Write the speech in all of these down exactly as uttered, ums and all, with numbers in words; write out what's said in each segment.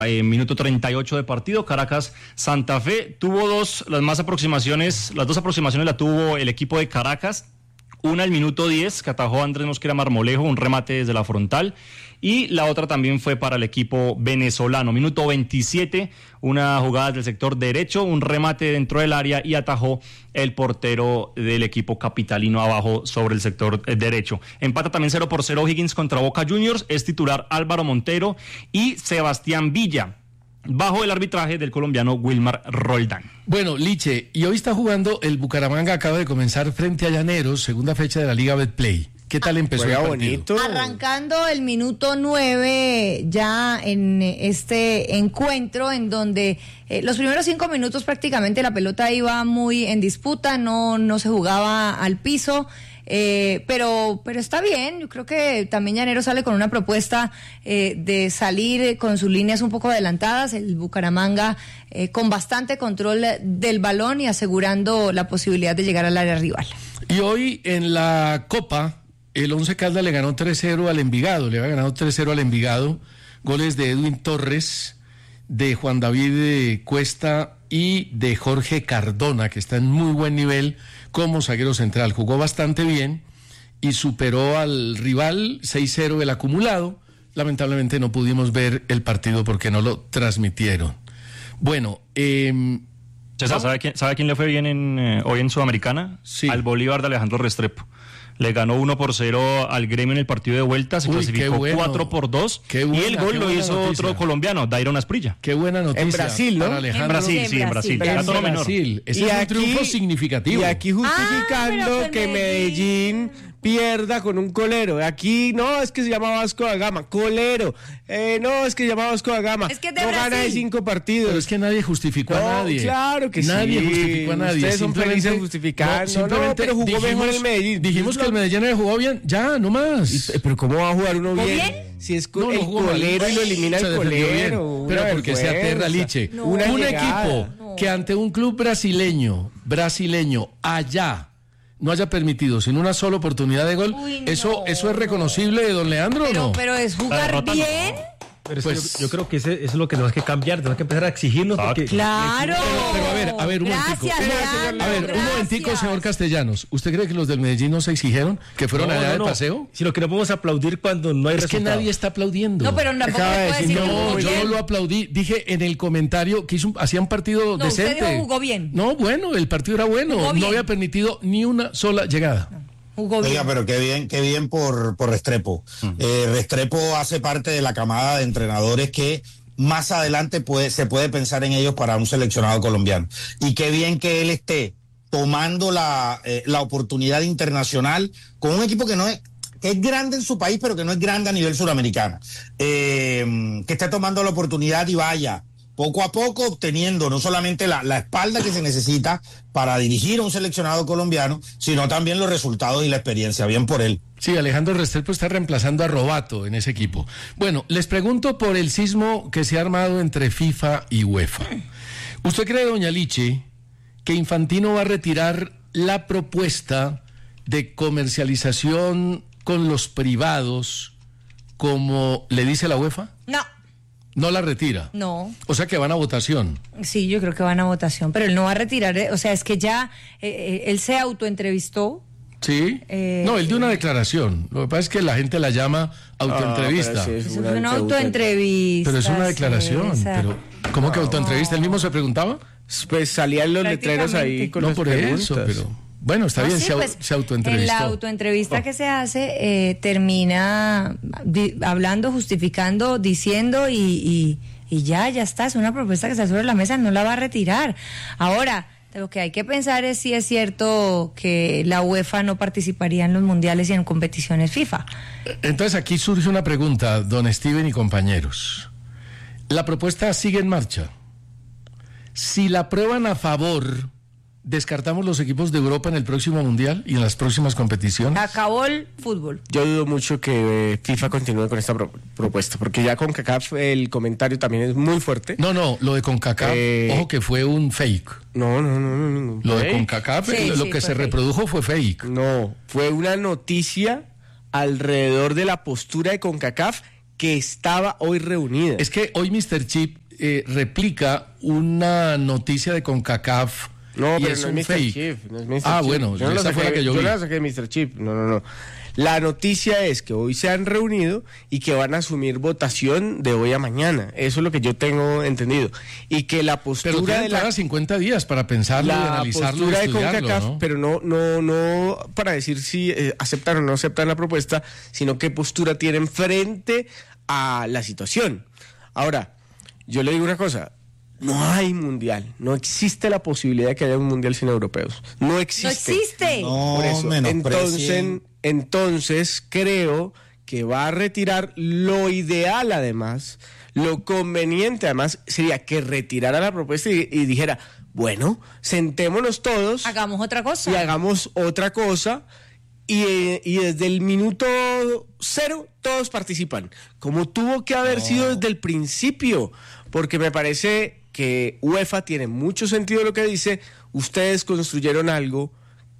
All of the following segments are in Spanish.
Eh, minuto treinta y ocho de partido, Caracas Santa Fe. Tuvo dos, las más aproximaciones, las dos aproximaciones la tuvo el equipo de Caracas. Una al minuto diez, que atajó Andrés Mosquera Marmolejo, un remate desde la frontal. Y la otra también fue para el equipo venezolano. Minuto veintisiete, una jugada del sector derecho, un remate dentro del área y atajó el portero del equipo capitalino abajo sobre el sector derecho. Empata también cero por cero Higgins contra Boca Juniors. Es titular Álvaro Montero y Sebastián Villa, bajo el arbitraje del colombiano Wilmar Roldán. Bueno, Liche, y hoy está jugando el Bucaramanga, acaba de comenzar frente a Llaneros, segunda fecha de la Liga Betplay. ¿Qué tal empezó el partido? Bonito. Arrancando el minuto nueve ya en este encuentro en donde eh, los primeros cinco minutos prácticamente la pelota iba muy en disputa, no, no se jugaba al piso. Eh, pero pero está bien, yo creo que también Llaneros sale con una propuesta eh, de salir con sus líneas un poco adelantadas, el Bucaramanga eh, con bastante control del balón y asegurando la posibilidad de llegar al área rival. Y hoy en la Copa, el Once Caldas le ganó tres cero al Envigado, le había ganado tres cero al Envigado, goles de Edwin Torres, de Juan David Cuesta y de Jorge Cardona, que está en muy buen nivel como zaguero central. Jugó bastante bien y superó al rival seis cero el acumulado. Lamentablemente no pudimos ver el partido porque no lo transmitieron. Bueno, eh, César, ¿sabe quién, ¿sabe quién le fue bien en, eh, hoy en Sudamericana? Sí. Al Bolívar de Alejandro Restrepo. Le ganó uno por cero al Gremio en el partido de vuelta, se Uy, clasificó bueno. cuatro por dos Qué buena, y el gol qué lo buena hizo noticia. otro colombiano, Dairon Asprilla. Qué buena noticia. En Brasil, ¿no? para En Alejandro. Brasil, sí, en Brasil. En Gato no menor. Brasil. Ese Y es un aquí- triunfo significativo. Y aquí justificando Ah, pero que con Medellín Medellín pierda con un colero. Aquí no, es que se llama Vasco da Gama, colero. Eh, no, es que se llama Vasco da Gama. Es que es de no gana de Brasil. cinco partidos. Pero es que nadie justificó No, a nadie. claro que nadie sí. justificó a nadie. Ustedes son Simplemente- felices justificando. simplemente No, pero jugó dijimos, mejor el Medellín. Dijimos que el Medellín le jugó bien. Ya, no más. Y- Pero ¿cómo va a jugar uno ¿Jugó bien? bien? Si es No, el no jugó mal. colero y lo elimina Se el defendió bien. colero. una Pero porque se vergüenza. aterra, Liche. No. Un Una llegada. equipo No. que ante un club brasileño, brasileño, allá, no haya permitido sin una sola oportunidad de gol, Uy, no. eso, eso es reconocible de don Leandro, ¿o Pero, no? pero es La jugar derrota no. bien. Pero es Pues- que yo, yo creo que ese, eso es lo que tenemos que cambiar, tenemos que empezar a exigirnos. Porque Claro. Pero, pero a ver, a ver, un momentico. Gracias, Leandro, A ver, un gracias. momentico, señor Castellanos. ¿Usted cree que los del Medellín no se exigieron? ¿Que fueron No, allá no, de no. paseo? Si lo que no podemos aplaudir cuando no hay Es que resultado. nadie está aplaudiendo. No, pero tampoco Acaba de le puede decir, decir que No, jugó yo bien. no lo aplaudí. Dije en el comentario que hizo un, hacía un partido No, usted decente. dijo jugó bien. No, bueno, el partido era bueno. Jugó bien. No había permitido ni una sola llegada. Jugó bien. Oiga, pero qué bien, qué bien por, por Restrepo. Eh, Restrepo hace parte de la camada de entrenadores que más adelante puede, se puede pensar en ellos para un seleccionado colombiano. Y qué bien que él esté tomando la, eh, la oportunidad internacional con un equipo que no es, que es grande en su país, pero que no es grande a nivel suramericano. Eh, que esté tomando la oportunidad y vaya poco a poco obteniendo no solamente la, la espalda que se necesita para dirigir a un seleccionado colombiano, sino también los resultados y la experiencia. Bien por él. Sí, Alejandro Restrepo está reemplazando a Robato en ese equipo. Bueno, les pregunto por el sismo que se ha armado entre FIFA y UEFA. ¿Usted cree, doña Liche, que Infantino va a retirar la propuesta de comercialización con los privados como le dice la UEFA? No, No la retira. no. O sea que van a votación. Sí, yo creo que van a votación, pero él no va a retirar, eh, o sea, es que ya eh, eh, él se autoentrevisto. ¿Sí? Eh, no, él dio una declaración. Lo que pasa es que la gente la llama autoentrevista. Ah, pero sí, Eso una fue una auto- autoentrevista. Pero es una declaración. César. Pero, ¿cómo que autoentrevista? ¿Él mismo se preguntaba? Pues salían los letreros ahí con No las por preguntas. eso, pero... Bueno, está No, bien, sí, se, au- pues, se autoentrevistó. En la autoentrevista Oh. que se hace, eh, termina di- hablando, justificando, diciendo y, y, y ya, ya está. Es una propuesta que está sobre la mesa, no la va a retirar. Ahora, lo que hay que pensar es si es cierto que la UEFA no participaría en los mundiales y en competiciones FIFA. Entonces aquí surge una pregunta, don Steven y compañeros. La propuesta sigue en marcha. Si la aprueban a favor, ¿descartamos los equipos de Europa en el próximo mundial y en las próximas competiciones? Acabó el fútbol. Yo dudo mucho que eh, FIFA continúe con esta pro- propuesta, porque ya con CACAF el comentario también es muy fuerte. No, no, lo de CONCACAF, Eh, ojo que fue un fake. No, no, no, no. ningún Lo de fake. CONCACAF, Sí, lo sí, que fue se fake. reprodujo fue fake. No, fue una noticia alrededor de la postura de CONCACAF que estaba hoy reunida. Es que hoy mister Chip eh, replica una noticia de CONCACAF. No, y pero es no un es mister fake. Chip, no es mister Ah, Chip. bueno, yo no esa la fue la saqué, que yo yo vi. no la saqué de mister Chip, no, no, no. La noticia es que hoy se han reunido y que van a asumir votación de hoy a mañana. Eso es lo que yo tengo entendido. Y que la postura Pero tienen de la... cincuenta días para pensarlo y la analizarlo y postura de estudiarlo, CONCACAF, ¿no? pero no, no, no para decir si eh, aceptan o no aceptan la propuesta, sino qué postura tienen frente a la situación. Ahora, yo le digo una cosa, no hay mundial, no existe la posibilidad de que haya un mundial sin europeos, no existe. No existe. No, Por eso, menosprecien. entonces, entonces creo que va a retirar lo ideal además, lo conveniente además sería que retirara la propuesta y, y dijera, bueno, sentémonos todos Hagamos otra cosa. y hagamos otra cosa y, eh, y desde el minuto cero todos participan, como tuvo que haber sido desde el principio, porque me parece que UEFA tiene mucho sentido lo que dice, ustedes construyeron algo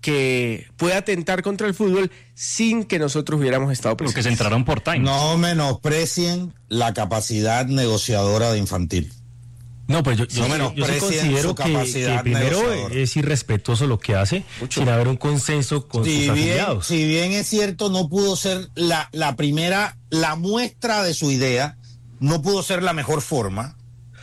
que puede atentar contra el fútbol sin que nosotros hubiéramos estado Porque presentes. se entraron por time. No menosprecien la capacidad negociadora de Infantil. No, pues yo, yo, No yo sí menosprecien considero su que, capacidad que primero negociadora. es irrespetuoso lo que hace sin haber un consenso con Si sus bien, afiliados. si bien es cierto, no pudo ser la, la primera, la muestra de su idea, no pudo ser la mejor forma.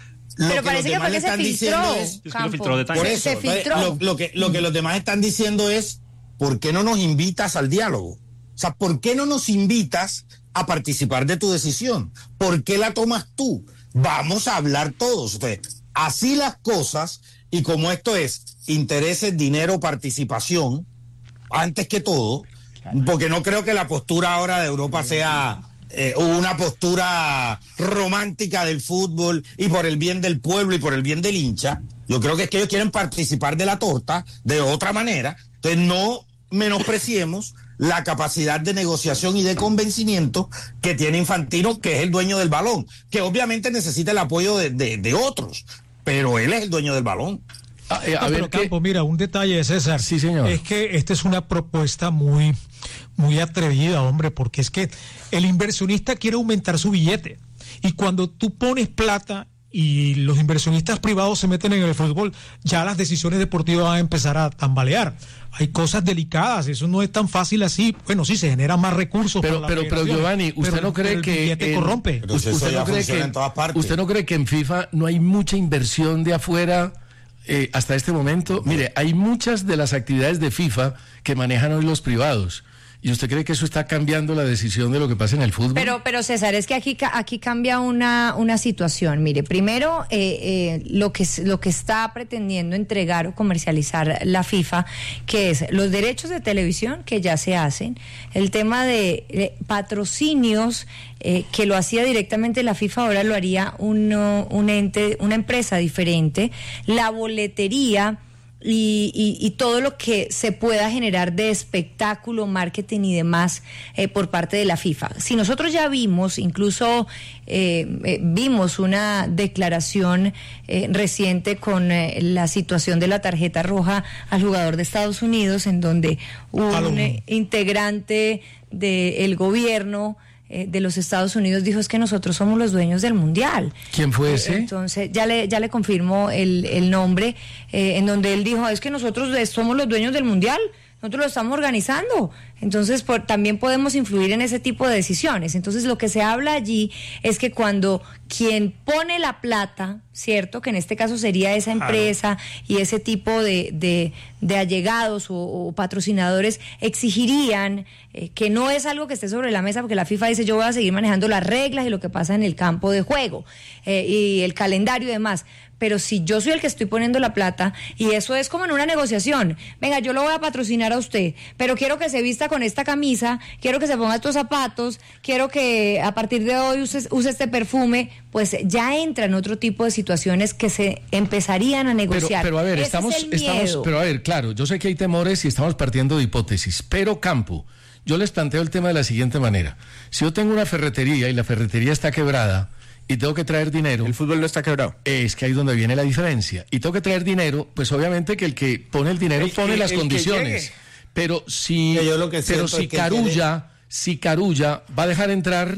Lo Pero que parece los que fue demás que le se están filtró. diciendo es, Es que lo Campo. filtró de time. por Se- eso, se entonces, filtró. lo, lo que, lo que los demás están diciendo es, ¿por qué no nos invitas al diálogo? O sea, ¿por qué no nos invitas a participar de tu decisión? ¿Por qué la tomas tú? Vamos a hablar todos. Entonces, así las cosas, y como esto es intereses, dinero, participación, antes que todo, porque no creo que la postura ahora de Europa sea eh, una postura romántica del fútbol y por el bien del pueblo y por el bien del hincha. Yo creo que es que ellos quieren participar de la torta de otra manera. Entonces no menospreciemos la capacidad de negociación y de convencimiento que tiene Infantino, que es el dueño del balón, que obviamente necesita el apoyo de, de, de otros, pero él es el dueño del balón. Ah, eh, a No, ver pero qué- Campo, mira, un detalle de César. Sí, señor. Es que esta es una propuesta muy, muy atrevida, hombre, porque es que el inversionista quiere aumentar su billete. Y cuando tú pones plata y los inversionistas privados se meten en el fútbol, ya las decisiones deportivas van a empezar a tambalear. Hay cosas delicadas, eso no es tan fácil así. Bueno, sí, se generan más recursos. Pero, para las pero, pero federaciones, Giovanni, ¿usted pero- no cree pero el que billete en- corrompe? Pero si eso ¿Usted ya no cree funciona que en todas partes. usted no cree que en FIFA no hay mucha inversión de afuera eh, hasta este momento? Mire, hay muchas de las actividades de FIFA que manejan hoy los privados. ¿Y usted cree que eso está cambiando la decisión de lo que pasa en el fútbol? Pero, pero César, es que aquí, ca- aquí cambia una, una situación. Mire, primero, eh, eh, lo, que, es- lo que está pretendiendo entregar o comercializar la FIFA, que es los derechos de televisión que ya se hacen, el tema de, de patrocinios eh, que lo hacía directamente la FIFA, ahora lo haría uno, un ente, una empresa diferente, la boletería. Y, y, y todo lo que se pueda generar de espectáculo, marketing y demás eh, por parte de la FIFA. Si nosotros ya vimos, incluso eh, eh, vimos una declaración eh, reciente con eh, la situación de la tarjeta roja al jugador de Estados Unidos, en donde un eh, integrante del gobierno eh, de los Estados Unidos dijo es que nosotros somos los dueños del mundial. ¿Quién fue Eh, ese? Entonces ya le ya le confirmo el, el nombre eh, en donde él dijo es que nosotros eh, somos los dueños del mundial, nosotros lo estamos organizando. Entonces por, también podemos influir en ese tipo de decisiones. Entonces lo que se habla allí es que cuando quien pone la plata, ¿cierto? Que en este caso sería esa empresa y ese tipo de, de, de allegados o, o patrocinadores exigirían eh, que no es algo que esté sobre la mesa, porque la FIFA dice yo voy a seguir manejando las reglas y lo que pasa en el campo de juego eh, y el calendario y demás. Pero si yo soy el que estoy poniendo la plata, y eso es como en una negociación, venga, yo lo voy a patrocinar a usted, pero quiero que se vista con esta camisa, quiero que se ponga estos zapatos, quiero que a partir de hoy use, use este perfume, pues ya entran otro tipo de situaciones que se empezarían a Pero, negociar. pero a ver, Ese estamos, es el estamos, miedo. pero a ver, claro, yo sé que hay temores y estamos partiendo de hipótesis, pero Campo, yo les planteo el tema de la siguiente manera. Si yo tengo una ferretería y la ferretería está quebrada y tengo que traer dinero, El fútbol no está quebrado. es que ahí es donde viene la diferencia. Y tengo que traer dinero, pues obviamente que el que pone el dinero El- pone el- las el que condiciones. llegue. Pero si, Que yo lo que pero siento si es que Carulla, si Carulla va a dejar entrar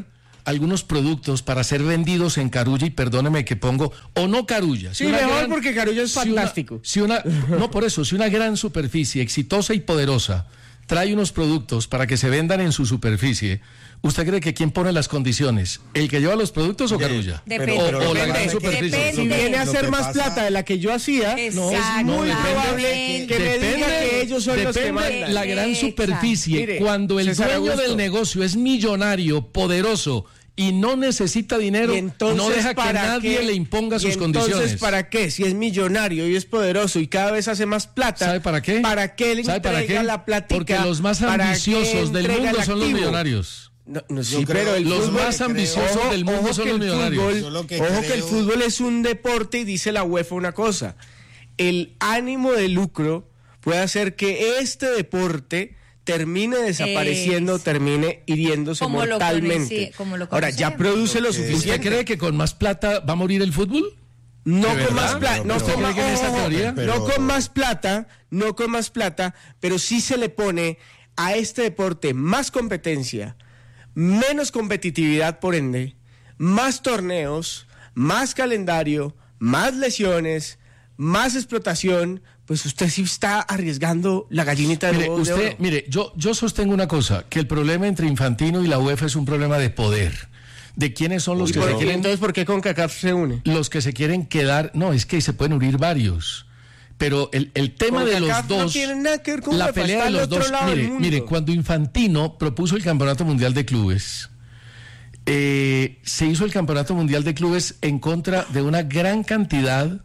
algunos productos para ser vendidos en Carulla, y perdóneme que pongo, o no Carulla. Si sí, mejor gran, porque Carulla es fantástico. Si una, si una, no, por eso, si una gran superficie exitosa y poderosa trae unos productos para que se vendan en su superficie, ¿usted cree que quién pone las condiciones? ¿El que lleva los productos o Carulla? Depende. O, pero, o la gran superficie. Depende. Si viene a hacer más pasa... plata de la que yo hacía, no es muy probable que, que me diga que ellos son los que mandan. La gran superficie, Mire, cuando el César dueño Augusto. del negocio es millonario, poderoso y no necesita dinero, no deja que nadie qué? le imponga sus entonces, condiciones. Entonces, ¿para qué? Si es millonario y es poderoso y cada vez hace más plata, ¿sabe para qué? ¿Para qué le ¿Sabe entrega para qué? la platica? Porque los más ambiciosos del mundo son los millonarios. No, no, sí, pero el los fútbol, más ambiciosos creo, del mundo son los millonarios. Fútbol, que ojo creo... que el fútbol es un deporte y dice la UEFA una cosa: el ánimo de lucro puede hacer que este deporte termine desapareciendo, eh, termine hiriéndose como mortalmente. Lo como lo Ahora, ya produce lo suficiente. ¿Usted cree que con más plata va a morir el fútbol? No con más plata, no, con, ma- oh, pero... no con más plata, no con más plata, pero sí se le pone a este deporte más competencia, menos competitividad por ende, más torneos, más calendario, más lesiones, más explotación. Pues usted sí está arriesgando la gallinita de mire, oro. Usted, mire, yo, yo sostengo una cosa, que el problema entre Infantino y la UEFA es un problema de poder. De quiénes son los Uy, que se qué, quieren... Entonces, ¿por qué CONCACAF se une? Los que se quieren quedar... No, es que se pueden unir varios. Pero el, el tema de los dos... No tiene nada que ver con la UEFA, pelea de los dos... Mire, mire, cuando Infantino propuso el Campeonato Mundial de Clubes, eh, se hizo el Campeonato Mundial de Clubes en contra de una gran cantidad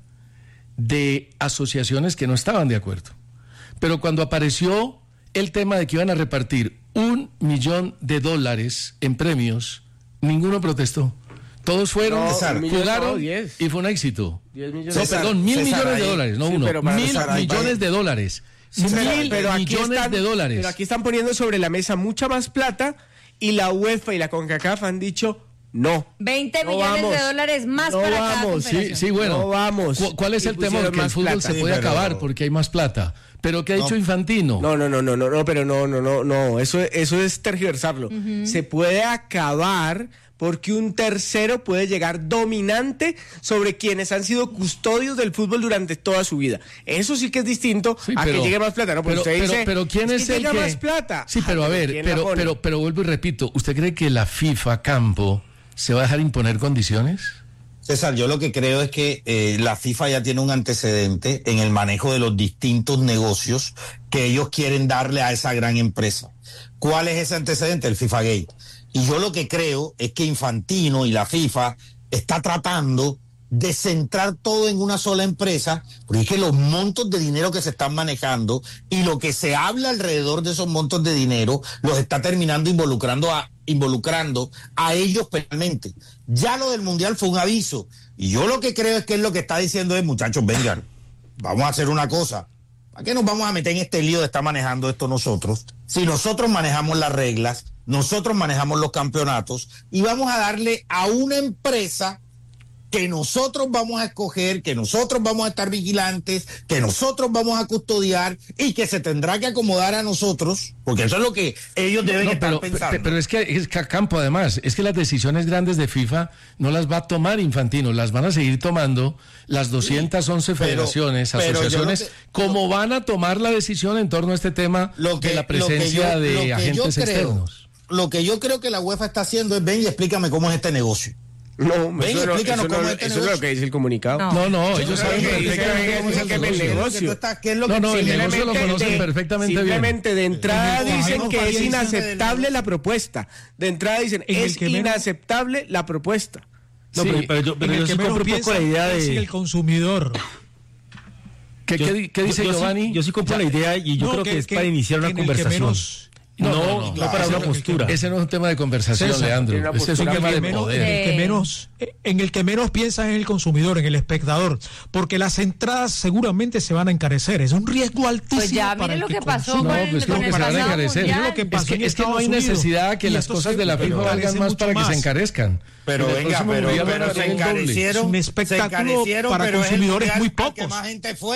de asociaciones que no estaban de acuerdo. Pero cuando apareció el tema de que iban a repartir un millón de dólares en premios, ninguno protestó. Todos fueron, no, jugaron no, y fue un éxito. diez millones. No, César, perdón, mil César, millones ahí. de dólares, no sí, uno. Mil César, millones ahí. de dólares. Sí, mil pero millones están, de dólares. Pero aquí están poniendo sobre la mesa mucha más plata y la UEFA y la CONCACAF han dicho... No. veinte no millones vamos, de dólares más no para vamos, cada confederación. Sí, sí, bueno. No vamos. ¿Cu- ¿Cuál es el temor? Que el fútbol plata. se puede sí, pero... acabar porque hay más plata. ¿Pero qué ha no. dicho Infantino? No, no, no, no, no, no, pero no, no, no, no. Eso, eso es tergiversarlo. Uh-huh. Se puede acabar porque un tercero puede llegar dominante sobre quienes han sido custodios del fútbol durante toda su vida. Eso sí que es distinto sí, a pero, que llegue más plata, ¿no? Porque pero, usted pero, dice, pero ¿quién es, es que el llega que... más plata? Sí, pero a ver, pero, pero, pero, pero vuelvo y repito, ¿usted cree que la FIFA Campo se va a dejar imponer condiciones? César, yo lo que creo es que eh, la FIFA ya tiene un antecedente en el manejo de los distintos negocios que ellos quieren darle a esa gran empresa. ¿Cuál es ese antecedente? El FIFA Gate. Y yo lo que creo es que Infantino y la FIFA está tratando de centrar todo en una sola empresa, porque es que los montos de dinero que se están manejando y lo que se habla alrededor de esos montos de dinero los está terminando involucrando a involucrando a ellos penalmente. Ya lo del Mundial fue un aviso, y yo lo que creo es que es lo que está diciendo es, muchachos, vengan, vamos a hacer una cosa. ¿Para qué nos vamos a meter en este lío de estar manejando esto nosotros? Si nosotros manejamos las reglas, nosotros manejamos los campeonatos, y vamos a darle a una empresa que nosotros vamos a escoger, que nosotros vamos a estar vigilantes, que nosotros vamos a custodiar y que se tendrá que acomodar a nosotros, porque eso es lo que ellos deben no, estar pero, pensando. Pero, pero es que es que Campo, además, es que las decisiones grandes de FIFA no las va a tomar Infantino, las van a seguir tomando las doscientas once sí, pero, federaciones, pero asociaciones, que, como lo, van a tomar la decisión en torno a este tema lo que, de la presencia yo, de agentes creo, externos. Lo que yo creo que la UEFA está haciendo es, ven y explícame cómo es este negocio. No, ven, eso, explícanos eso, cómo no, es este eso es lo que dice el comunicado. No, no, no ellos saben perfectamente cómo es el negocio. No, no, el negocio lo conocen perfectamente bien. Simplemente de entrada dicen que es inaceptable la propuesta. De entrada dicen, es inaceptable la propuesta. No, sí, pero, pero yo, pero yo sí compro un poco la idea de... el consumidor. ¿Qué, yo, qué, qué dice yo, Giovanni? Yo sí, yo sí compro ya, la idea y yo no, creo que, que es que, para iniciar una conversación. No, no, no, no, no para una postura. Ese no es un tema de conversación, César, Leandro. Ese es un tema de menos, poder. En el, que menos, en el que menos piensa es el consumidor, en el espectador, porque las entradas seguramente se van a encarecer. Es un riesgo altísimo. Pues ya, para miren lo que, que pasó. No, pues creo que se van a encarecer. Es, lo que pasó es que, es que no hay necesidad que las cosas de la FIFA valgan más para más. que se encarezcan. Pero venga, pero, pero se encarecieron. Es un espectáculo para consumidores muy pocos. Que más gente fue.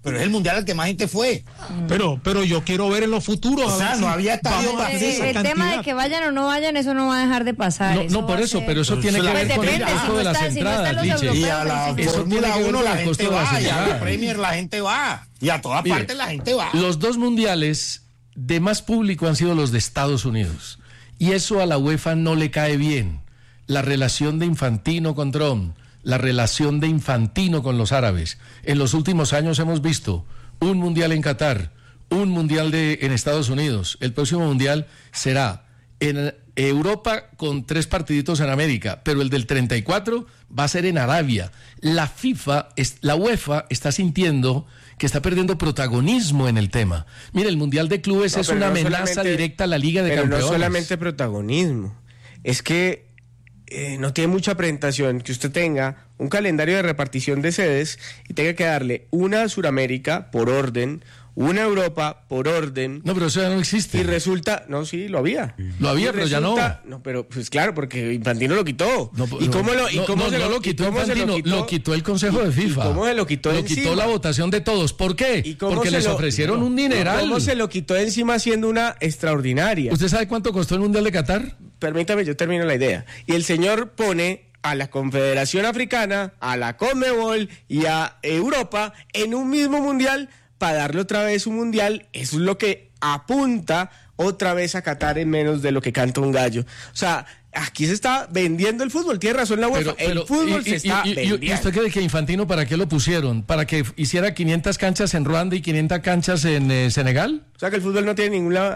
pero es el mundial al que más gente fue. Pero, pero yo quiero ver en los futuros. O sea, no había estadios vamos a hacer vacíos. esa El tema cantidad. de que vayan o no vayan, eso no va a dejar de pasar. No, no por va a eso, ser- pero eso tiene que Pues ver con el depende, si costo no de las está- si no están entradas, los Liche. Y a la Eso tiene Fórmula que ver uno con la el gente costo de las va, y a la entradas. Premier la gente va, y a todas Mire, partes la gente va. Los dos mundiales de más público han sido los de Estados Unidos. Y eso a la UEFA no le cae bien. La relación de Infantino con Trump, la relación de Infantino con los árabes. En los últimos años hemos visto un mundial en Qatar, un mundial de, en Estados Unidos. El próximo mundial será en Europa con tres partiditos en América, pero el del treinta y cuatro va a ser en Arabia. La FIFA, es- la UEFA está sintiendo que está perdiendo protagonismo en el tema. Mire, el Mundial de Clubes No, es pero una no amenaza solamente- directa a la Liga de pero Campeones. no solamente protagonismo, es que eh, no tiene mucha presentación que usted tenga un calendario de repartición de sedes y tenga que darle una a Sudamérica por orden, una a Europa por orden. No, pero eso ya no existe. Y resulta, no, sí, lo había. Lo había, Y pero ya no. No, pero pues claro, porque Infantino lo quitó. No, ¿Y no, cómo lo, y no, cómo no, se no lo, lo quitó y cómo se Infantino, lo quitó el Consejo de FIFA. ¿Y cómo se lo quitó Lo encima? quitó la votación de todos. ¿Por qué? ¿Y cómo Porque se les lo- ofrecieron no, un dineral. ¿Cómo se lo quitó de encima siendo una extraordinaria? ¿Usted sabe cuánto costó el Mundial de Qatar? Permítame, yo termino la idea. Y el señor pone a la Confederación Africana, a la Conmebol y a Europa en un mismo mundial para darle otra vez un mundial. Eso es lo que apunta otra vez a Qatar en menos de lo que canta un gallo. O sea, aquí se está vendiendo el fútbol. Tiene razón la UEFA. Pero- pero- el fútbol y- se y- está y- y- vendiendo. ¿Y usted cree que Infantino para qué lo pusieron? ¿Para que hiciera quinientas canchas en Ruanda y quinientas canchas en eh, Senegal? O sea, que el fútbol no tiene ninguna,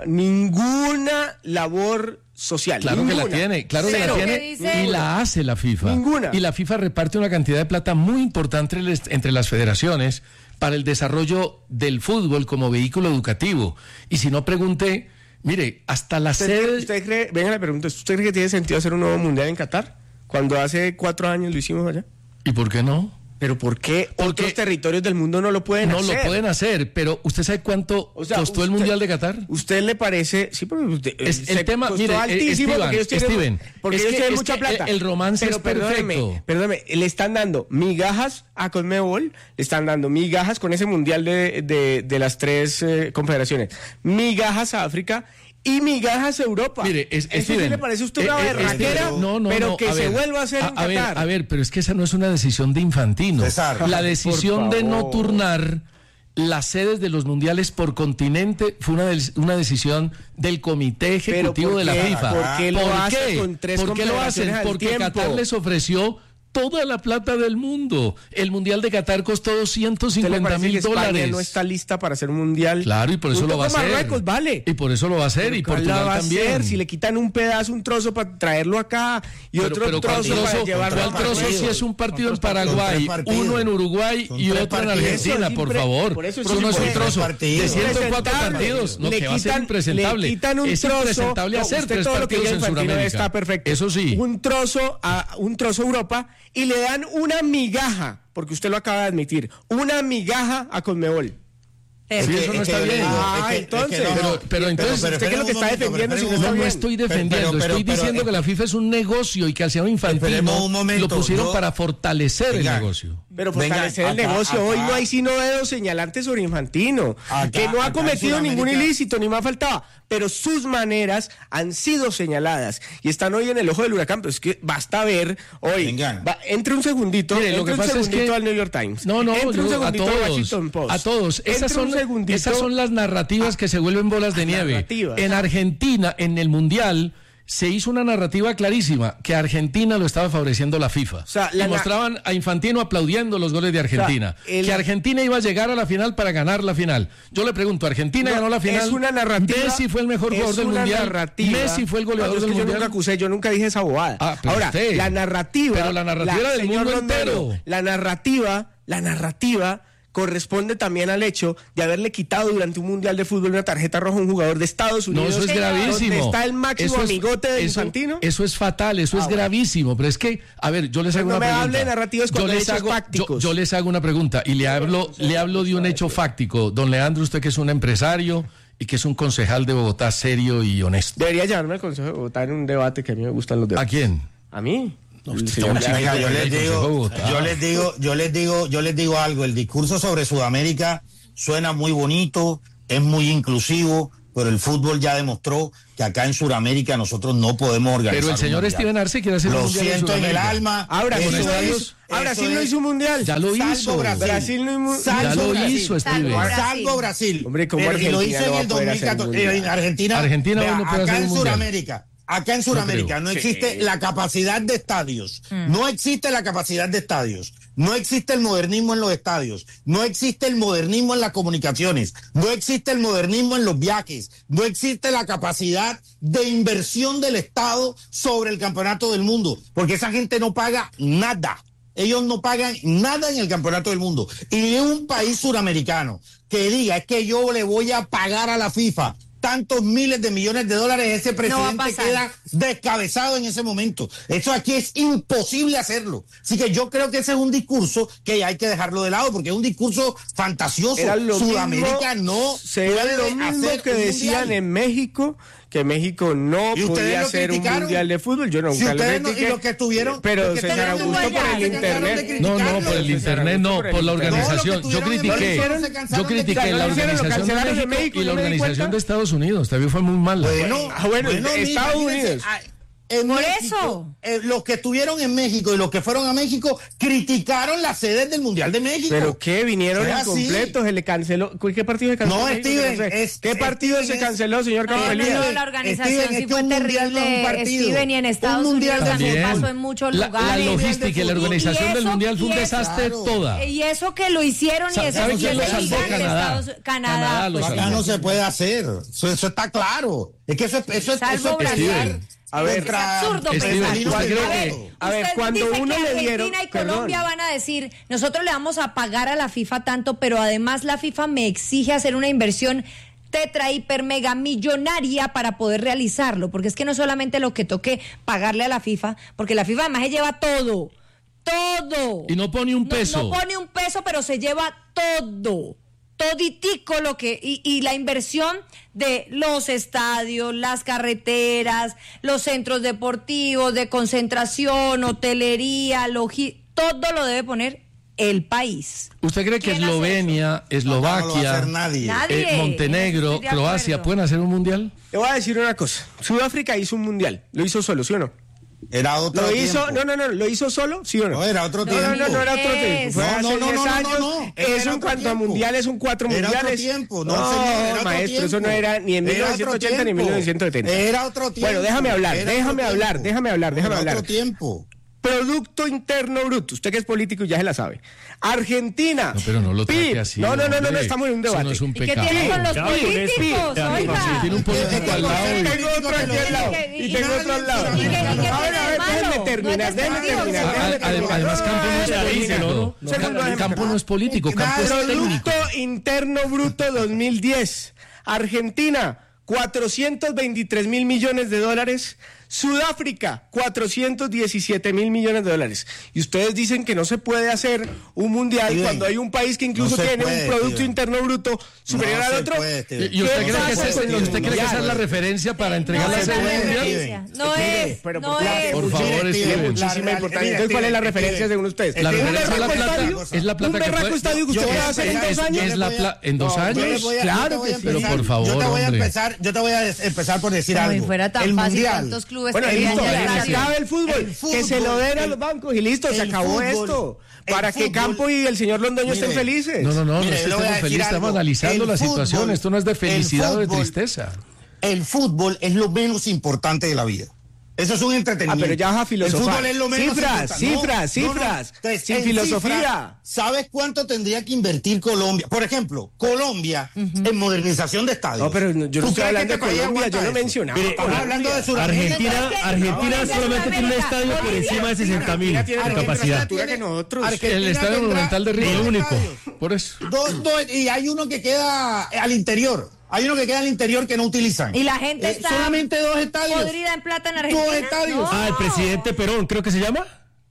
ninguna labor social. Claro ninguna. que la tiene, claro que Cero. la ¿Qué tiene dice? y la hace la FIFA. Ninguna. Y la FIFA reparte una cantidad de plata muy importante les- entre las federaciones para el desarrollo del fútbol como vehículo educativo. Y si no, pregunte, mire, hasta la ¿Usted, sede... usted cree, venga la pregunta, ¿usted cree que tiene sentido hacer un nuevo mundial en Qatar? Cuando hace cuatro años lo hicimos allá. ¿Y por qué no? ¿Pero por qué Porque otros territorios del mundo no lo pueden No hacer? lo pueden hacer, pero ¿usted sabe cuánto O sea, costó el usted- Mundial de Qatar? ¿Usted le parece? Sí, porque usted, Es- se el tema, costó mire, eh, altísimo Esteban, porque ellos tienen, Steven, porque es ellos que- tienen es mucha que plata. el romance Pero es perdóneme, perfecto. perdóneme, le están dando migajas a Conmebol, le están dando migajas con ese mundial de, de, de las tres eh, confederaciones, migajas a África y migajas a Europa. Mire, es, ¿Eso Steven, sí le parece a usted una eh, eh, berraquera? Steven, no, no, pero no, que a se ver, vuelva a hacer a, en a ver, Qatar. a ver, pero es que esa no es una decisión de Infantino. César. La decisión Por de no favor. turnar las sedes de los mundiales por continente fue una, del- una decisión del Comité Ejecutivo ¿por de la qué? FIFA. ¿Por qué lo hace con tres ¿Por qué lo hacen? confederaciones al Porque tiempo? Qatar les ofreció toda la plata del mundo. El Mundial de Qatar costó doscientos ¿Usted le cincuenta parece que mil España dólares. no está lista para hacer un mundial? Claro, y por eso Junto lo va a con hacer. Marruecos, vale. Y por eso lo va a hacer, y ¿Cuál la Portugal va a también. hacer? Si le quitan un pedazo, un trozo para traerlo acá y Pero, otro pero ¿cuál trozo, para trozo, llevarlo cuál a trozo Madrid? si es un partido en Son tres Paraguay, partidos. uno en Uruguay Son y tres otro en partidos. Argentina, Eso es por impre- favor? por eso es Eso no es un impresentable. trozo partidos. de ciento cuatro Impresentable. partidos. No, Le que va a ser quitan- impresentable. Le quitan un es trozo. impresentable No, hacer usted tres todo lo que partidos diga en Infantino Sudamérica. está perfecto. Eso sí. Un trozo a un trozo a Europa y le dan una migaja, porque usted lo acaba de admitir, una migaja a Conmebol. Es Sí, que- eso no es está que yo bien. le digo, Ah, es que- es que entonces, no, no, pero- pero entonces, ¿usted qué es lo que esperen un está momento, defendiendo pero si no esperen está No, un no bien? estoy Pero- defendiendo, pero- estoy pero- diciendo que la FIFA es un negocio y que al señor Infantino Esperemos un momento, lo pusieron yo- para fortalecer Venga. el negocio. Pero Venga, fortalecer el acá- negocio. Hoy acá- no hay sino dedos señalantes sobre Infantino, Acá- que no ha acá en cometido ningún Sudamérica- ilícito, ni más faltaba. Pero sus maneras han sido señaladas y están hoy en el ojo del huracán. Pero es que basta ver hoy. Venga. Va, entre un segundito, Mire, lo entre que un pasa es segundito que- al New York Times. No, no, entre un yo- a segundito al todos, Washington Post. a todos. Esas Entre un son, segundito- esas son las narrativas que se vuelven bolas de nieve. narrativas. En Argentina, en el Mundial, se hizo una narrativa clarísima, que a Argentina lo estaba favoreciendo la FIFA. sea, la y na- mostraban a Infantino aplaudiendo los goles de Argentina. O sea, el- Que Argentina iba a llegar a la final para ganar la final. Yo le pregunto, ¿Argentina No, ganó la final? Es una narrativa. Messi fue el mejor es jugador del una Mundial. narrativa. Messi fue el goleador No, yo es del que yo Mundial. nunca acusé, yo nunca dije esa bobada. Ah, pero Ahora, usted. la narrativa. Pero la narrativa era del señor mundo Rondero, entero. La narrativa, la narrativa corresponde también al hecho de haberle quitado durante un mundial de fútbol una tarjeta roja a un jugador de Estados No, Unidos. eso es gravísimo. Donde está el máximo Eso es- amigote de eso- Infantino. Eso es fatal, eso Ah, es bueno. gravísimo. Pero es que, a ver, yo les hago No una me pregunta. hable de narrativas yo cuando hay les, hechos hago, yo, fácticos. yo les hago una pregunta y le hablo, le hablo de un hecho fáctico. Don Leandro, usted que es un empresario y que es un concejal de Bogotá serio y honesto. Debería llamarme al Consejo de Bogotá en un debate que a mí me gustan los ¿A debates. quién? ¿A mí? No, venga, yo les digo, yo les digo, yo les digo, yo les digo algo. El discurso sobre Sudamérica suena muy bonito, es muy inclusivo, pero el fútbol ya demostró que acá en Sudamérica nosotros no podemos organizar. Pero el señor Steven Arce quiere hacer un Lo mundial en siento en el Sudamérica. alma. Ahora, Eso sí lo es- hizo. Ahora eso sí lo es- hizo un mundial. Ya lo Salvo hizo. Brasil. Brasil no hizo- Salvo Ya lo Brasil. hizo, Steven. Salvo Salvo Brasil. Hombre, ¿cómo Pero, y lo Argentina hizo no va en el a poder hacer un dos mil catorce. mundial? En Argentina, Argentina vea, no puede acá hacer en un mundial. Sudamérica. Acá en Sudamérica creo. no existe la capacidad de estadios. No existe la capacidad de estadios. No existe el modernismo en los estadios. No existe el modernismo en las comunicaciones. No existe el modernismo en los viajes. No existe la capacidad de inversión del Estado sobre el campeonato del mundo. Porque esa gente no paga nada. Ellos no pagan nada en el campeonato del mundo. Y un país suramericano que diga es que yo le voy a pagar a la FIFA tantos miles de millones de dólares, ese No va a presidente pasar. queda descabezado en ese momento. Eso aquí es imposible hacerlo. Así que yo creo que ese es un discurso que hay que dejarlo de lado porque es un discurso fantasioso. Era lo Sudamérica mismo, no será puede lo mismo hacer que un decían mundial. en México, que México no ¿Y ustedes podía lo hacer un criticaron? mundial de fútbol. Yo nunca Si lo ustedes no- y critiqué. los que estuvieron- Pero los que César estuvieron Augusto allá, por el se cansaron de internet. No, no, criticarlo. por el internet no, por la organización. No, lo que Yo tuvieron en critiqué, México se cansaron yo de critiqué criticar. la Lo hicieron, lo organización de cancelaron de México México, y la yo me di organización cuenta. de Estados Unidos. También fue muy mala. Bueno, Ah, bueno, Estados imagínense, Unidos. ah, en Por México, eso. eh, los que estuvieron en México y los que fueron a México criticaron las sedes del Mundial de México. ¿Pero qué? ¿Vinieron Es así. incompletos? ¿Se le canceló? ¿Qué partido se canceló? No, México? Steven, sé. es- ¿Qué partido Steven se es- canceló, señor No, no, Campelía? no, la organización Steven, es sí que fue un mundial terrible, no es un partido. Steven, y en Estados Un mundial Unidos de se fútbol. pasó en muchos la, lugares. la logística y la organización Y del eso- mundial fue un y eso- desastre Claro. toda. Y eso que lo hicieron y Sa- eso ¿sabe que quién lo lo salvó? hicieron Canadá. Estados- Canadá Canadá, lo pues, salvó. Acá no se puede hacer. Eso, eso está claro. Es que eso, es- eso, es- Salvo eso es Brasil. pelear A ver, contra- es absurdo Steven, pensar. ¿usted A cree ver, que- a ver, usted cuando dice uno que le Argentina dieron- y Colombia perdón. van a decir, nosotros le vamos a pagar a la FIFA tanto, pero además la FIFA me exige hacer una inversión tetra, hiper, mega millonaria para poder realizarlo, porque es que no solamente lo que toque pagarle a la FIFA, porque la FIFA además se lleva todo, todo. Y no pone un No- peso. No, pone un peso, pero se lleva todo. Toditico lo que. Y, y la inversión de los estadios, las carreteras, los centros deportivos, de concentración, hotelería, logi, todo lo debe poner el país. ¿Usted cree que ¿Quién hace Eslovenia, Acá no lo va a Eslovaquia, hacer nadie. Nadie. eh, Montenegro, Estoy de Croacia acuerdo. pueden hacer un mundial? Le voy a decir una cosa. Sudáfrica hizo un mundial. ¿Lo hizo solo, sí o no? Era otro ¿Lo tiempo. hizo? No, no, no. ¿Lo hizo solo, sí o no? No, era otro No, tiempo. no, no, no era otro tiempo. Fue No, hace no, no, diez no, no, años. no, Eso era en otro cuanto a tiempo. mundiales son cuatro Era mundiales. otro tiempo, no, señor, era otro maestro, eso no tiempo. era ni en mil Era otro novecientos ochenta ni en tiempo. mil novecientos setenta. Era otro tiempo. Bueno, déjame hablar, Era déjame otro hablar, tiempo. déjame hablar, déjame Era hablar. otro tiempo. Producto Interno Bruto. Usted que es político y ya se la sabe. Argentina. No, pero no lo P I B. trate así. No, no, no, no, no, hombre. estamos en un Eso debate. no es un ¿Y qué pecado. tiene con los Ya, con eso. políticos? Ya, Oiga. Si tiene un político al lado. Y y- tengo otro aquí al lado. ¿Y Y qué- tengo otro al lado. ¿Y qué- y qué A ver, tiene a ver, de déjenme malo? terminar, No es déjenme despectivo. terminar. A- déjenme a- terminar. Además, Campo no es No, político. no, No, segundo, déjeme Campo no es político, Campo es técnico. Producto Interno Bruto dos mil diez. Argentina, cuatrocientos veintitrés mil millones de dólares. Sudáfrica, cuatrocientos diecisiete mil millones de dólares. Y ustedes dicen que no se puede hacer un mundial Steven, cuando hay un país que incluso no se tiene puede, un Producto Steven. Interno Bruto superior No al se otro. puede, Steven. ¿Y usted ¿Qué cree que pasa esa es, con el usted cree que esa es la mundial? referencia para entregar No la es sede la mundial? referencia. No es, Pero no por- es. Por favor, Steven, Steven. Muchísima La- importancia. mira, Entonces, ¿cuál es la Steven, referencia Steven. según ustedes? La ¿Un referencia es la berraco plata, estadio? es la plata ¿Un que berraco puede- estadio que Yo usted voy va a a hacer en empezar- dos Es, años? es la pla- en dos No, yo años. le voy a- Claro yo te voy a que sí. Pero empezar- por favor, yo te voy a hombre. empezar, yo te voy a empezar por decir Como si algo. fuera tan el fácil, mundial, tantos clubes Bueno, que listo, habían que ya se salido. acabe el fútbol, El que se lo den a fútbol, los bancos y listo, se el acabó fútbol, esto. el Para que fútbol. Campo y el señor Londoño Mire, estén felices. No, no, no, Mire, no es que le voy a estemos decir felices, estamos algo. analizando El la fútbol, situación. Esto no es de el felicidad o de fútbol, tristeza. El fútbol es lo menos importante de la vida. Eso es un entretenimiento. Ah, pero ya vas a filosofar. El fútbol es lo menos Cifras, importante. cifras, cifras. Entonces, Sin en filosofía. cifras, ¿sabes cuánto tendría que invertir Colombia? Por ejemplo, Colombia en modernización de estadios. No, pero yo no ¿Tú estoy crees hablando que de este país Colombia, aguanta yo no eso? mencionaba. Mire, Estamos hablando de Sudamérica. Argentina, Argentina Argentina solamente tiene un estadio por Bolivia, encima de sesenta mil tiene de la capacidad. infraestructura que nosotros. Argentina El estadio tendrá monumental de Río. dos El único. estadios. Por eso. Dos, dos, y hay uno que queda al interior. Hay uno que queda al interior que no utilizan. Y la gente Eh, está solamente dos estadios. podrida en plata en Argentina. Dos estadios. No. Ah, el presidente Perón, creo que se llama.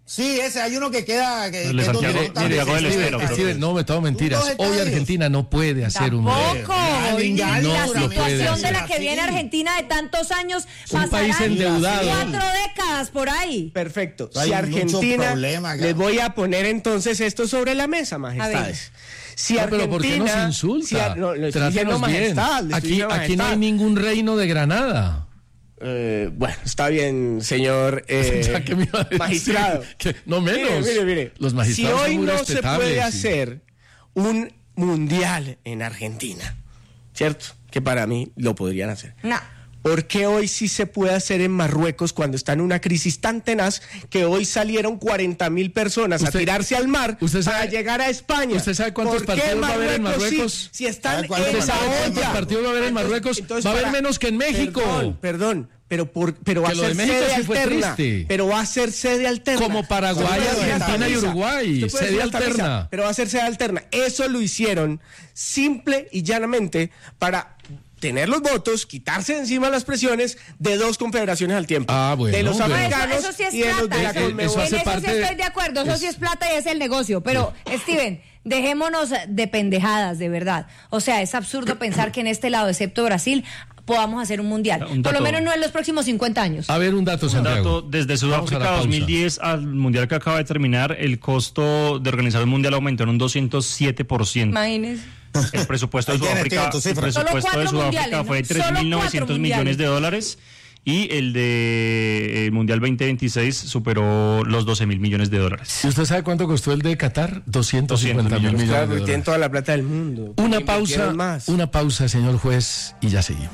Sí, ese hay uno que queda. Que, El de que es donde Santiago- están Santiago del decididos. Estero, creo. Steven, no me tomo mentiras. Dos Hoy detalles. Argentina no puede hacer un Tampoco. Ah, Y venga, la no lo puede situación de la hacer que viene así. Argentina de tantos años, Un país pasarán endeudado. cuatro décadas por ahí. Perfecto. Hay Si mucho Argentina, problema acá. les voy a poner entonces esto sobre la mesa, majestades. Si No, pero ¿por qué nos Argentina- insulta? si Ar- no, le estoy diciendo Trátenos bien. majestad, le estoy Aquí, diciendo aquí no hay majestad. ningún reino de Granada. Eh, bueno, está bien, señor eh, Ya que me iba a decir magistrado. que- no menos. Mire, mire, mire. Los magistrados si hoy son muy no se respetables, puede sí. hacer un mundial en Argentina, ¿cierto? Que para mí lo podrían hacer. No. ¿Por qué hoy sí se puede hacer en Marruecos cuando está en una crisis tan tenaz que hoy salieron cuarenta mil personas Usted- a tirarse al mar usted sabe- para llegar a España? ¿Usted sabe cuántos ¿Por qué partidos va a haber en Marruecos? sí? Si están ¿Sabe cuántos en ¿Usted la sabe cuántos olla. partidos va a haber en Marruecos? Va a haber menos que en México. Perdón, perdón, pero, por, pero va Que a lo de ser México sede sí fue alterna. triste. Pero va a ser sede alterna. Como Paraguay, Usted puede decir Argentina hasta y misa. Uruguay, Usted puede sede decir hasta alterna. misa, pero va a ser sede alterna. Eso lo hicieron simple y llanamente para tener los votos, quitarse de encima las presiones de dos confederaciones al tiempo. Ah, bueno, de los pero- africanos Eso, eso sí es y de los de la plata. eso- Conmebol. eso hace en eso parte sí de- estoy de acuerdo. Eso es- sí es plata y es el negocio. Pero, Steven, dejémonos de pendejadas, de verdad. O sea, es absurdo pensar que en este lado, excepto Brasil, podamos hacer un mundial. Un Por lo dato. menos no en los próximos cincuenta años. A ver, un dato, Un Santiago. dato, desde Vamos a la Sudáfrica pausa. dos mil diez al mundial que acaba de terminar, el costo de organizar un mundial aumentó en un doscientos siete por ciento. Imagínense. El presupuesto de Ahí tienes, Sudáfrica, tienes tu el cifra. Solo presupuesto de cuatro Sudáfrica mundiales, fue de ¿no? tres Solo mil cuatro novecientos mundiales. millones de dólares y el de el Mundial veinte veintiséis superó los doce mil millones de dólares. ¿Y usted sabe cuánto costó el de Qatar? doscientos cincuenta mil millones. millones Claro, de porque tienen dólares. toda la plata del mundo. Una Porque pausa, invirtieron más. una pausa, señor juez, y ya seguimos.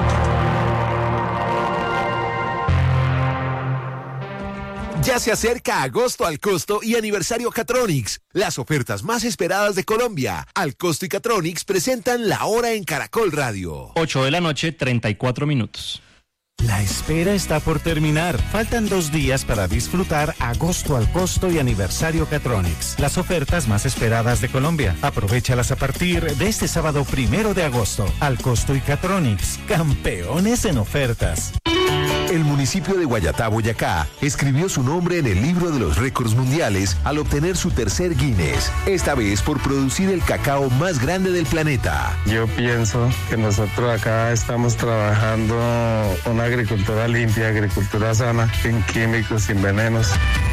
Ya se acerca agosto al costo y aniversario Catronics, las ofertas más esperadas de Colombia. Al costo y Catronics presentan La Hora en Caracol Radio. ocho de la noche, treinta y cuatro minutos. La espera está por terminar. Faltan dos días para disfrutar agosto al costo y aniversario Catronics, las ofertas más esperadas de Colombia. Aprovéchalas a partir de este sábado primero de agosto. Al costo y Catronics, campeones en ofertas. El municipio de Guayatá, Boyacá, escribió su nombre en el libro de los récords mundiales al obtener su tercer Guinness, esta vez por producir el cacao más grande del planeta. Yo pienso que nosotros acá estamos trabajando una agricultura limpia, agricultura sana, sin químicos, sin venenos.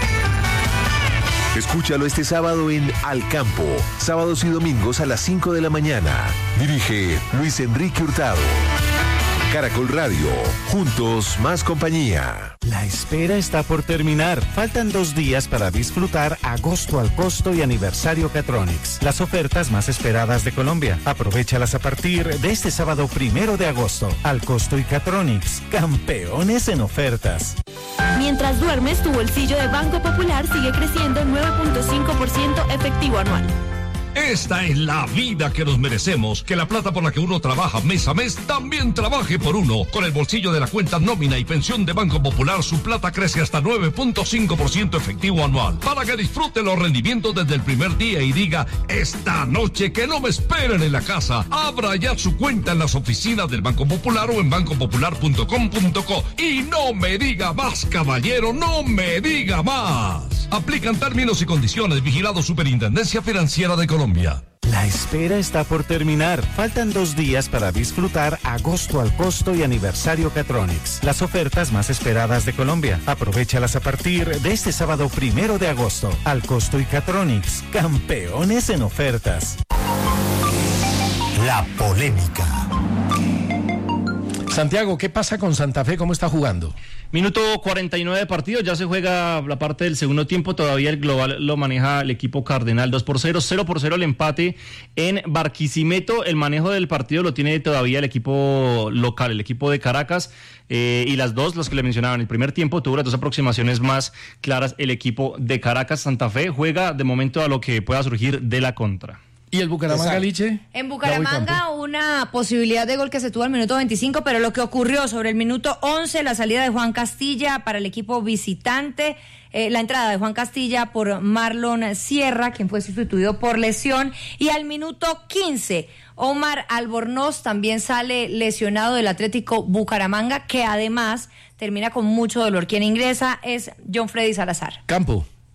Escúchalo este sábado en Al Campo, sábados y domingos a las cinco de la mañana. Dirige Luis Enrique Hurtado. Caracol Radio, juntos más compañía. La espera está por terminar. Faltan dos días para disfrutar agosto al costo y aniversario Catronics, las ofertas más esperadas de Colombia. Aprovéchalas a partir de este sábado primero de agosto. Al costo y Catronics, campeones en ofertas. Mientras duermes, tu bolsillo de Banco Popular sigue creciendo nueve punto cinco por ciento efectivo anual. Esta es la vida que nos merecemos. Que la plata por la que uno trabaja mes a mes también trabaje por uno. Con el bolsillo de la cuenta nómina y pensión de Banco Popular, su plata crece hasta nueve punto cinco por ciento efectivo anual. Para que disfrute los rendimientos desde el primer día y diga, esta noche que no me esperen en la casa. Abra ya su cuenta en las oficinas del Banco Popular o en banco popular punto com punto co. Y no me diga más, caballero, no me diga más. Aplican términos y condiciones. Vigilado Superintendencia Financiera de Colombia. La espera está por terminar. Faltan dos días para disfrutar agosto al costo y aniversario Catronics, las ofertas más esperadas de Colombia. Aprovéchalas a partir de este sábado primero de agosto. Al costo y Catronics, campeones en ofertas. La polémica. Santiago, ¿qué pasa con Santa Fe? ¿Cómo está jugando? Minuto cuarenta y nueve de partido, ya se juega la parte del segundo tiempo, todavía el global lo maneja el equipo Cardenal, dos por cero, cero por cero el empate en Barquisimeto. El manejo del partido lo tiene todavía el equipo local, el equipo de Caracas, eh, y las dos, las que le mencionaba en el primer tiempo, tuvo las dos aproximaciones más claras el equipo de Caracas. Santa Fe juega de momento a lo que pueda surgir de la contra. ¿Y el Bucaramanga, Liche? En Bucaramanga una posibilidad de gol que se tuvo al minuto veinticinco, pero lo que ocurrió sobre el minuto once, la salida de Juan Castilla para el equipo visitante, eh, la entrada de Juan Castilla por Marlon Sierra, quien fue sustituido por lesión, y al minuto quince, Omar Albornoz también sale lesionado del Atlético Bucaramanga, que además termina con mucho dolor. Quien ingresa es John Freddy Salazar. Campo.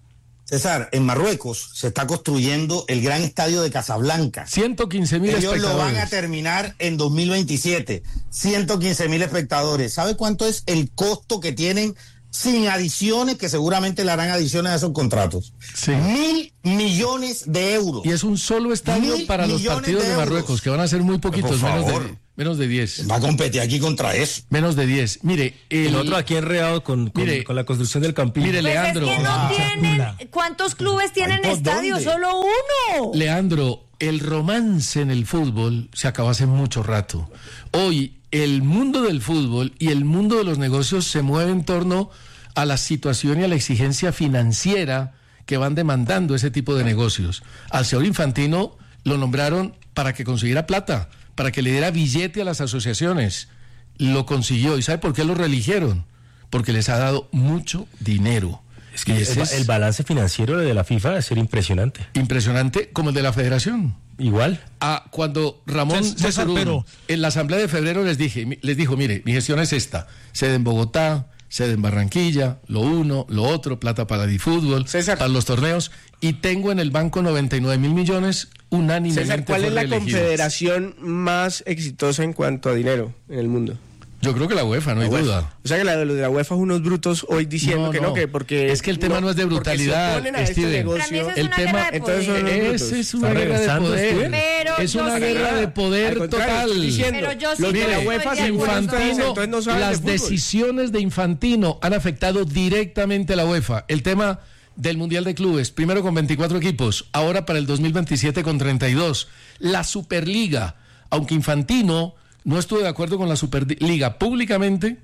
César, en Marruecos se está construyendo el gran estadio de Casablanca. ciento quince mil espectadores. Ellos lo van a espectadores. terminar en dos mil veintisiete. ciento quince mil espectadores. ¿Sabe cuánto es el costo que tienen sin adiciones, que seguramente le harán adiciones a esos contratos? Sí. Mil millones de euros. Y es un solo estadio Mil para los millones partidos de de, euros. Marruecos, que van a ser muy poquitos, Por menos favor. de, menos de diez. Va a competir aquí contra eso. Menos de diez. Mire, el, El otro aquí enredado con, con, Mire, con la construcción del campín. mire, Pues Leandro. es que no Ah, tienen. Chacula. ¿Cuántos clubes tienen ¿por estadio? dónde? Solo uno. Leandro, el romance en el fútbol se acabó hace mucho rato. Hoy el mundo del fútbol y el mundo de los negocios se mueve en torno a la situación y a la exigencia financiera que van demandando ese tipo de negocios. Al señor Infantino lo nombraron para que consiguiera plata, para que le diera billete a las asociaciones. Lo consiguió. ¿Y sabe por qué lo reeligieron? Porque les ha dado mucho dinero. Es que Y el, ese ba- es el balance financiero de la FIFA debe ser impresionante. impresionante, como el de la federación. Igual. Ah, cuando Ramón Cés- César, Yesurún, pero- en la asamblea de febrero les dije, mi- les dijo, mire, mi gestión es esta, sede en Bogotá, sede en Barranquilla, lo uno, lo otro, plata para el fútbol, César. para los torneos, y tengo en el banco noventa y nueve mil millones, unánimemente César, ¿cuál fue es la reelegido. confederación más exitosa en cuanto a dinero en el mundo? Yo creo que la UEFA, no hay La UEFA. duda. O sea que la de los de la UEFA es unos brutos hoy diciendo No, que no, no. que porque... Es que el tema no es de brutalidad, porque se oponen a este Steven. negocio. Para mí eso es El una tema, guerra de entonces son poder. unos brutos. ese es una Está guerra de regresando, poder. Steven. Pero es yo una sí- guerra de Al poder contrario, total. estoy diciendo, Pero yo sí los de no la estoy UEFA de se acuerdo. entonces, Infantino, entonces no saben de las fútbol. decisiones de Infantino han afectado directamente a la UEFA. El tema del Mundial de Clubes, primero con veinticuatro equipos, ahora para el dos mil veintisiete con treinta y dos. La Superliga, aunque Infantino no estuvo de acuerdo con la Superliga públicamente,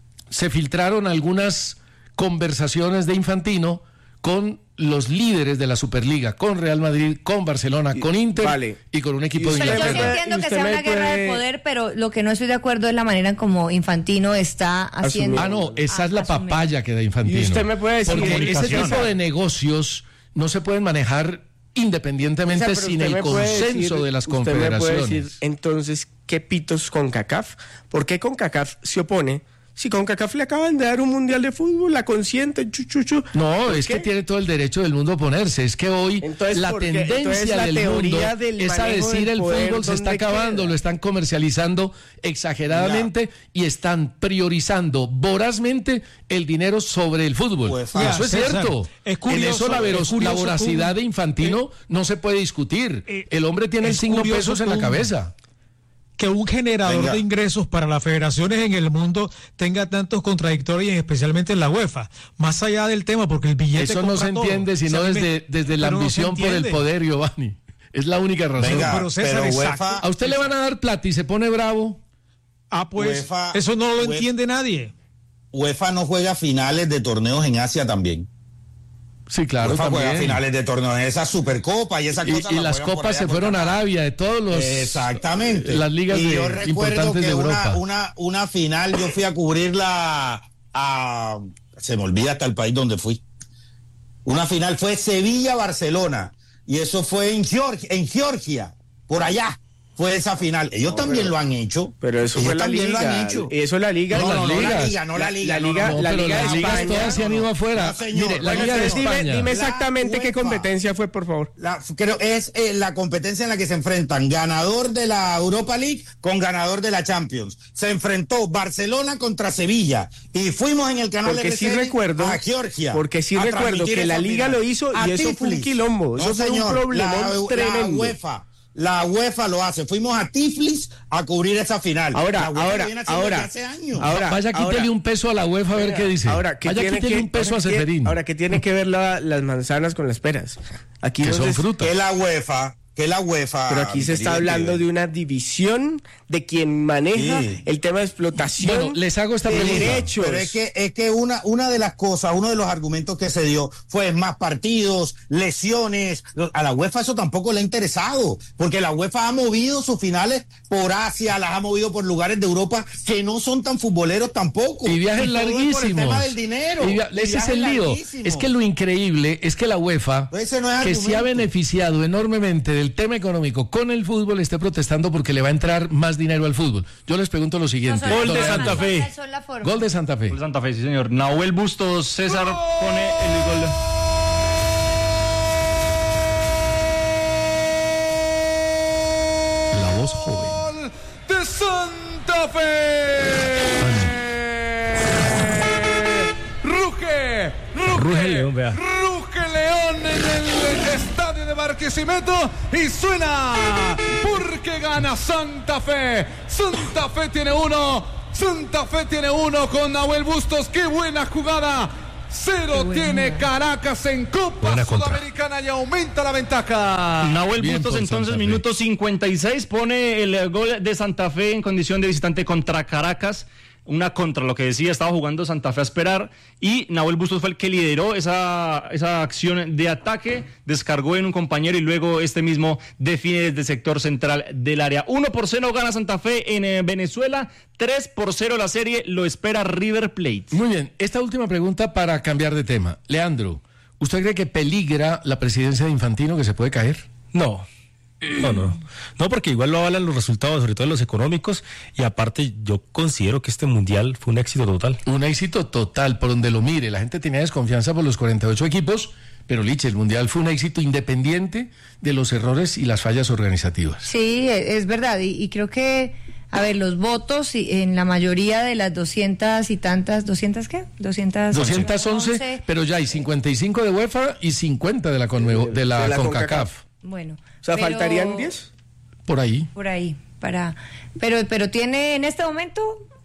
se filtraron algunas conversaciones de Infantino con los líderes de la Superliga, con Real Madrid, con Barcelona, con Inter vale. y con un equipo Y de usted Pero yo sí Inglaterra. puede- entiendo que usted sea me una guerra de puede- poder, pero lo que no estoy de acuerdo es la manera en como Infantino está haciendo. Ah, no, esa es la asumir. papaya que da Infantino. Y usted me puede decir- Porque ese Comunicación. tipo de negocios no se pueden manejar independientemente César, pero sin usted el me puede consenso decir- de las usted me puede confederaciones. decir, entonces, ¿qué pitos con CACAF? ¿Por qué con CACAF se opone? Si con CACAF le acaban de dar un mundial de fútbol, la consiente, chuchuchu. No, es qué? que tiene todo el derecho del mundo a oponerse. Es que hoy Entonces, la ¿por qué? tendencia Entonces, la del mundo teoría del es a manejo decir del el poder, fútbol se está ¿dónde acabando, queda? lo están comercializando exageradamente y están priorizando vorazmente el dinero sobre el fútbol. Pues, Y ya, eso es César, cierto. es en curioso- eso la, veros- es curioso la voracidad cómo- de Infantino no se puede discutir. eh, El hombre tiene el es signo curioso pesos en la cómo- cabeza. Que un generador Venga. de ingresos para las federaciones en el mundo tenga tantos contradictorios, especialmente en la UEFA. Más allá del tema, porque el billete Eso no compra se todo. entiende sino O sea, desde, me- desde la pero no se ambición por el entiende. poder, Giovanni. Es la única razón. Venga, pero César, pero exacto. UEFA, A usted le van a dar plata y se pone bravo. Ah, pues UEFA- eso no lo UEFA- entiende nadie. UEFA no juega finales de torneos en Asia también. Sí, claro, UEFA juega también. finales de torneos en esa Supercopa y esas Y, cosas. y las las juegan por copas allá se por fueron a Qatar. Arabia, de todos los... Exactamente. Las ligas y de- yo recuerdo importantes que de una, Europa. una, una final, yo fui a cubrirla a... Se me olvida hasta el país donde fui. Una final fue Sevilla-Barcelona. Y eso fue en Georgia, en Georgia, por allá. Fue esa final. Ellos también pero- lo han hecho. Pero eso Ellos fue la también liga. lo han hecho. Eso es la liga. No, de no, las no la ligas. liga, no la liga, La no, liga, no, No, la pero liga de las ligas España. todas se han ido afuera. No, señor. Mire, la Bueno, liga de señor. Dime, España. dime La exactamente qué UEFA. competencia fue, por favor. La, creo es eh, la competencia en la que se enfrentan ganador de la Europa League con ganador de la Champions. Se enfrentó Barcelona contra Sevilla y fuimos en el canal Porque R C sí N recuerdo, a Georgia. porque sí a recuerdo transmitir que la esa liga final. lo hizo A y eso fue un Tiflis. quilombo, eso No, fue un señor, problemón la, tremendo. La UEFA, la UEFA lo hace. Fuimos a Tiflis a cubrir esa final. Ahora, La UEFA ahora, lo viene haciendo ahora, desde hace años. ahora, Vaya, quítele ahora. un peso a la UEFA a ver qué dice. Ahora, ¿qué Vaya, tiene quítele que- un peso a ahora, ¿qué- Seferín. Ahora, ¿qué tiene que ver la- las manzanas con las peras? Aquí Que no son se- frutas. que la UEFA, que la UEFA. Pero aquí se está hablando de una división de quien maneja Sí. el tema de explotación. Bueno, les hago esta de pregunta. derechos. Pero es que, es que una, una de las cosas, uno de los argumentos que se dio fue más partidos, lesiones. A la UEFA eso tampoco le ha interesado, porque la UEFA ha movido sus finales por Asia, las ha movido por lugares de Europa que no son tan futboleros tampoco. Y viajes todo es por larguísimos. el tema del dinero. Y via- Y ese es viajes el lío. larguísimos. Es que lo increíble es que la UEFA, Ese no es que se ha argumento. beneficiado enormemente del tema económico con el fútbol, esté protestando porque le va a entrar más dinero al fútbol. Yo les pregunto lo siguiente. No son Don las Leandro. formas, son la- son la forma. Gol de Santa Fe. Gol de Santa Fe, sí señor. Nahuel Bustos, César pone el gol. Santa Fe. Ruge, ruge, Ruge el León, vea. ruge León en el estadio de Barquisimeto y suena porque gana Santa Fe. Santa Fe tiene uno, Santa Fe tiene uno con Nahuel Bustos. Qué buena jugada. Cero tiene Caracas en Copa Buena Sudamericana contra. Y aumenta la ventaja. Nahuel Bien Bustos por entonces, Santa Fe. minuto cincuenta y seis, pone el eh, gol de Santa Fe en condición de visitante contra Caracas. Una contra lo que decía, estaba jugando Santa Fe a esperar y Nahuel Bustos fue el que lideró esa, esa acción de ataque, descargó en un compañero y luego este mismo define desde el sector central del área. uno por cero gana Santa Fe en eh, Venezuela, tres por cero la serie lo espera River Plate. Muy bien, esta última pregunta para cambiar de tema. Leandro, ¿usted cree que peligra la presidencia de Infantino, que se puede caer? No. No, no, no, porque igual lo avalan los resultados, sobre todo los económicos, y aparte yo considero que este mundial fue un éxito total. Un éxito total, por donde lo mire. La gente tenía desconfianza por los cuarenta y ocho equipos, pero Liche, el mundial fue un éxito independiente de los errores y las fallas organizativas. Sí, es verdad, y, y creo que, a ver, los votos y en la mayoría de las doscientas y tantas, ¿doscientas qué? doscientas once, pero ya hay cincuenta y cinco de UEFA y cincuenta de la, Conmebo, de la, de la CONCACAF. CONCACAF. Bueno. O sea, pero- ¿faltarían diez? Por ahí. Por ahí, para... Pero, pero tiene, en este momento,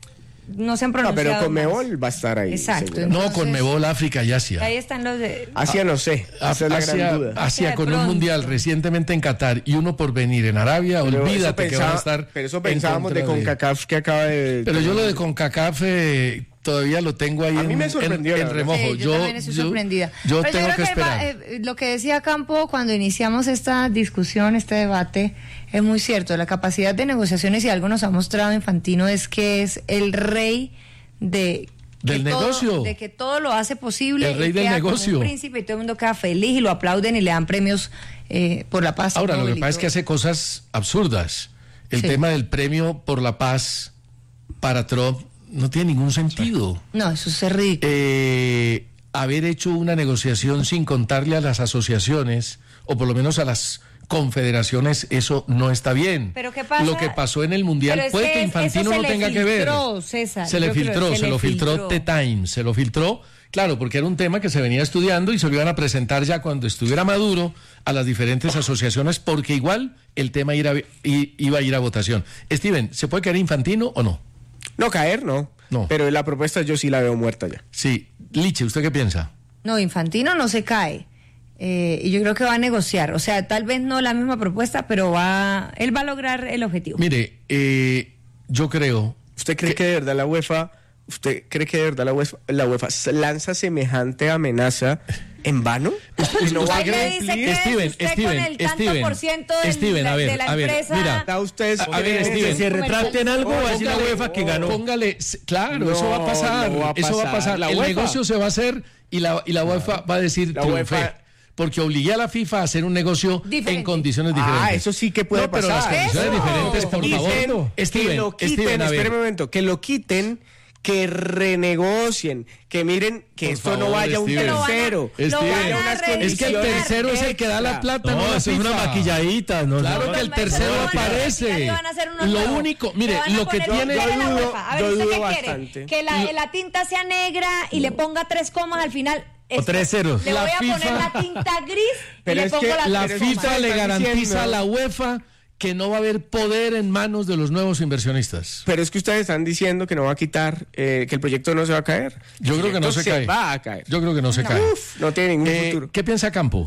no se han No, pronunciado pero más. Conmebol va a estar ahí. Exacto. seguro. No, Entonces- Conmebol, África y Asia. Ahí están los de... Asia no sé. Esa es la Asia, gran duda. Asia De con un pronto. mundial recientemente en Qatar y uno por venir en Arabia, Pero eso olvídate que pensaba- van a estar. Pero eso en pensábamos de contra CONCACAF que acaba de. Pero yo lo de CONCACAF eh, todavía lo tengo ahí A mí en, me sorprendió, en- en la verdad. remojo. Sí, yo, también estoy sorprendida. Yo Pero tengo creo que va- esperar. eh, lo que decía Campo cuando iniciamos esta discusión, este debate, es muy cierto. La capacidad de negociaciones, y algo nos ha mostrado Infantino, es que es el rey de... Del que todo- negocio. de que todo lo hace posible. El rey y del queda como negocio. un príncipe y todo el mundo queda feliz y lo aplauden y le dan premios eh, por la paz. Ahora, lo Nobel que y pasa es todo. que hace cosas absurdas. El Sí. tema del premio por la paz para Trump no tiene ningún sentido. No, eso es ridículo. Eh, haber hecho una negociación sin contarle a las asociaciones, o por lo menos a las confederaciones, eso no está bien. Pero ¿qué pasa? Lo que pasó en el Mundial Pero es puede que que es- Infantino eso se no le tenga que ver. filtró, César, Se le yo creo, filtró, se se le lo filtró filtró. The Times, se lo filtró, claro, porque era un tema que se venía estudiando y se lo iban a presentar ya cuando estuviera maduro a las diferentes asociaciones, porque igual el tema iba, iba a ir a votación. Steven, ¿se puede caer Infantino o no? No caer, no. No. Pero la propuesta yo sí la veo muerta ya. Sí. Liche, ¿usted qué piensa? No, Infantino no se cae. Eh, y yo creo que va a negociar. O sea, tal vez no la misma propuesta, pero va, él va a lograr el objetivo. Mire, eh, yo creo... ¿Usted cree que de verdad la UEFA, usted cree que de verdad la UEFA, la UEFA lanza semejante amenaza en vano? ¿Y no va a Usted le dice cumplir? que Steven, usted Steven, con el tanto Steven, por ciento del- Steven, a de, ver, de la a ver, empresa. mira. ¿Da usted A ver, Steven, se retracten algo, va a decir la UEFA que ganó. Póngale, s- claro, No, eso va a pasar, no va a eso va a pasar. pasar. La El UEFA. negocio se va a hacer y la, y la UEFA va a decir La triunfé. UEFA. Porque obligué a la FIFA a hacer un negocio Diferente. en condiciones diferentes. Ah, eso sí que puede no, pero pasar. las condiciones Eso. diferentes, por Dicen favor. que Steven, lo quiten, Steven, a ver. espere un momento, que lo quiten, que renegocien, que miren que Por esto favor, no vaya a un Steven. tercero. Lo van a- Steven, lo van a unas revisar. es que el tercero es el que da la extra. plata, no, No, la eso es una FIFA. maquilladita. No, Claro no. que el No, tercero no, no, aparece. no, le van a hacer unos Lo nuevos. único, Le mire, van a lo que poner- tiene... ¿qué quiere la Yo dudo- UEFA? A ver, yo ¿usted dudo qué quiere? bastante. Que la, la tinta sea negra y le ponga tres comas al final. O tres ceros. Le La voy a FIFA poner la tinta gris y Pero le es pongo que las La tres Pero es que comas. FIFA le están garantiza diciendo- a la UEFA que no va a haber poder en manos de los nuevos inversionistas. Pero es que ustedes están diciendo que no va a quitar, eh, que el proyecto no se va a caer. Yo El creo que no proyecto se cae. va a caer. Yo creo que no se cae. Uf, no tiene ningún Eh, futuro. ¿Qué piensa Campo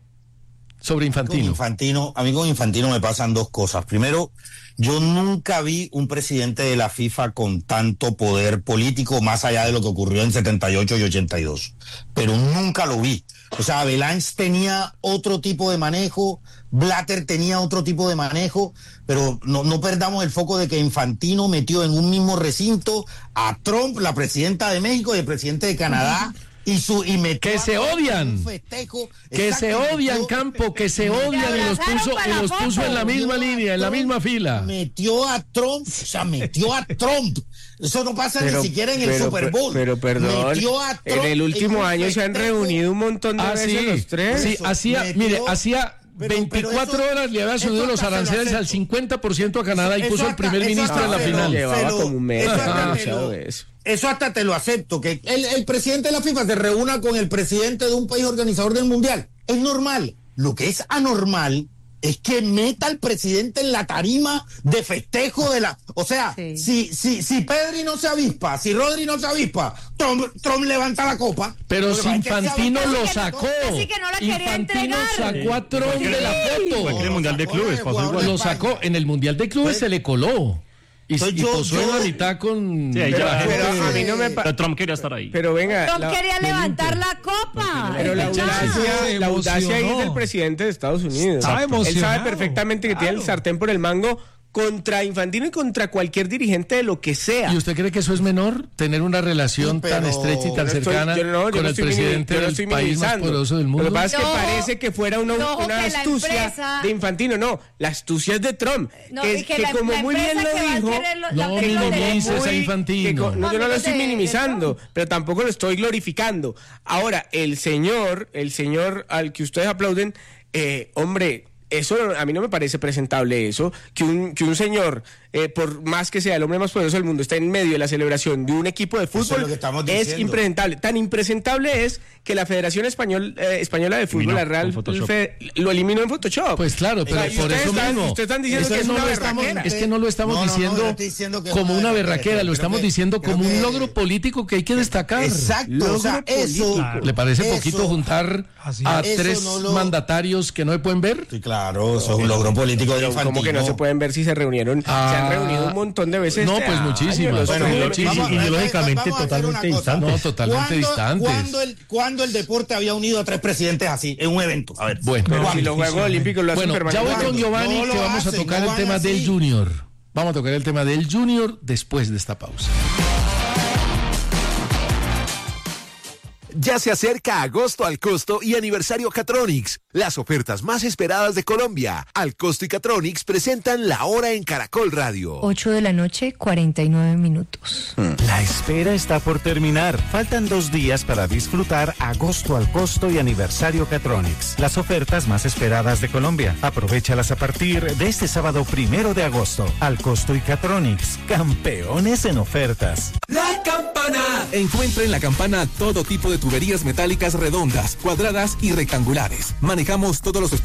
sobre Con Infantino? Infantino, a mí con Infantino me pasan dos cosas. Primero, yo nunca vi un presidente de la FIFA con tanto poder político más allá de lo que ocurrió en setenta y ocho y ochenta y dos. Pero nunca lo vi. O sea, Belange tenía otro tipo de manejo, Blatter tenía otro tipo de manejo, pero no, no perdamos el foco de que Infantino metió en un mismo recinto a Trump, la presidenta de México y el presidente de Canadá. Y, su, y metió Que a se Trump en odian. un festejo. Que se Exacto, odian, metió- Campo, que se odian y los abrazaron puso, para y la los puso foto. en la misma Metió a línea, en la Trump, misma fila. Metió a Trump, o sea, metió a Trump. Eso no pasa Pero- ni siquiera en el pero- Super Bowl. Pero perdón, Metió a Trump en el último un año se han festejo. reunido un montón de Ah, veces sí, los tres. sí, Eso, hacía, metió- mire, hacía veinticuatro pero eso, horas le había subido los aranceles al cincuenta por ciento a Canadá y puso al primer ministro en la final. Llevaba como un mes. Eso hasta, te lo, eso hasta te lo acepto, que el, el presidente de la FIFA se reúna con el presidente de un país organizador del Mundial. Es normal. Lo que es anormal es que meta al presidente en la tarima de festejo de la... O sea, sí. si, si, si Pedri no se avispa, si Rodri no se avispa, Trump, Trump levanta la copa. Pero si Infantino lo sacó. Así que no la quería Infantino entregar. sacó a Trump Sí. de la foto. Fue que en el Mundial de Clubes pasó igual. Lo sacó, en el Mundial de Clubes se le coló. Y, y yo, posó yo, en la mitad con... Sí, ahí Pero, ya, pero gente- a mí no me pa- pero Trump quería estar ahí. Pero venga, Trump la- quería levantar la copa. pero la Sí, audacia, se la audacia ahí emocionó. del presidente de Estados Unidos. Estaba Él emocionado. sabe perfectamente que tiene el sartén por el mango contra Infantino y contra cualquier dirigente de lo que sea. ¿Y usted cree que eso es menor? Tener una relación Sí, pero tan estrecha y tan Yo no estoy- cercana yo no- yo con no el estoy minimi- presidente yo no del estoy país más minimizando. poderoso del mundo. Lo que pasa es que No, parece que fuera una, no, una que la astucia empresa- de Infantino. No, la astucia es de Trump. No, que, y que que la- como la muy bien empresa lo que va a dijo... querer lo- la No tenga los minimices derechos. a muy- Infantino. que co- no, yo no lo Amigos estoy de- de minimizando, Trump. pero tampoco lo estoy glorificando. Ahora, el señor, el señor al que ustedes aplauden, eh, hombre... Eso a mí no me parece presentable eso, que un, que un señor, eh, por más que sea el hombre más poderoso del mundo, está en medio de la celebración de un equipo de Eso es fútbol, lo que estamos es diciendo. impresentable. Tan impresentable es que la Federación Español, eh, Española de Fútbol, Eliminó la Real, con Photoshop. Fe- lo eliminó en Photoshop. Pues claro, pero O sea, y por ustedes eso están- mismo. ustedes están diciendo Es que es no una lo estamos, berraquera. es que no lo estamos No, no, no, diciendo yo estoy diciendo que es como una una berraquera, berraquera, lo creo estamos que- diciendo creo como que- un logro político que hay que destacar. Exacto, o sea, eso... ¿Le parece eso- poquito juntar Así a es. tres Eso no lo- mandatarios que no se pueden ver? Sí, claro, eso es un logro político de Infantino. Como que no se pueden ver si se reunieron, Ah, se han reunido un montón de veces. no, este pues año, muchísimas. los Bueno, tres. vamos- y- vamos- ideológicamente vamos a hacer totalmente una cosa. distantes. No, totalmente ¿Cuándo- distantes. ¿cuándo el, cuándo el deporte había unido a tres presidentes así, en un evento? A ver. Bueno, Pero ¿cuándo? si los Juegos Olímpicos lo hacen bueno, ya voy permanentemente. con Giovanni, No lo que vamos a hacen, tocar no el van tema así. del Junior. Vamos a tocar el tema del Junior después de esta pausa. Ya se acerca agosto al costo y aniversario Catronics, las ofertas más esperadas de Colombia. Al costo y Catronics presentan la hora en Caracol Radio. ocho de la noche, cuarenta y nueve minutos. La espera está por terminar. Faltan dos días para disfrutar agosto al costo y aniversario Catronics, las ofertas más esperadas de Colombia. Aprovéchalas a partir de este sábado primero de agosto. Al costo y Catronics, campeones en ofertas. La Campana. Encuentra en La Campana todo tipo de tuberías metálicas redondas, cuadradas y rectangulares. Manejamos todos los